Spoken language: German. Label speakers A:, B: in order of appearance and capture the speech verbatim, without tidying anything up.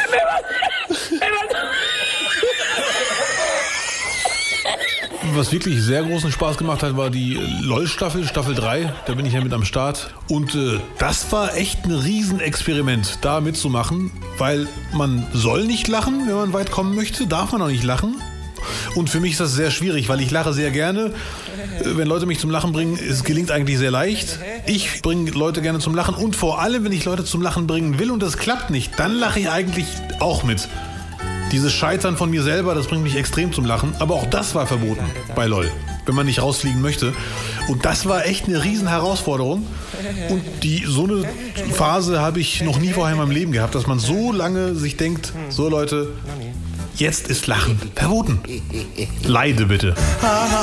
A: Was wirklich sehr großen Spaß gemacht hat, war die LOL-Staffel, Staffel drei. Da bin ich ja mit am Start. Und äh, das war echt ein Riesenexperiment, da mitzumachen. Weil man soll nicht lachen, wenn man weit kommen möchte. Darf man auch nicht lachen. Und für mich ist das sehr schwierig, weil ich lache sehr gerne. Wenn Leute mich zum Lachen bringen, es gelingt eigentlich sehr leicht. Ich bringe Leute gerne zum Lachen. Und vor allem, wenn ich Leute zum Lachen bringen will und das klappt nicht, dann lache ich eigentlich auch mit. Dieses Scheitern von mir selber, das bringt mich extrem zum Lachen. Aber auch das war verboten bei LOL, wenn man nicht rausfliegen möchte. Und das war echt eine riesen Herausforderung. Und die, so eine Phase habe ich noch nie vorher in meinem Leben gehabt, dass man so lange sich denkt, so Leute, jetzt ist Lachen verboten. Leide bitte.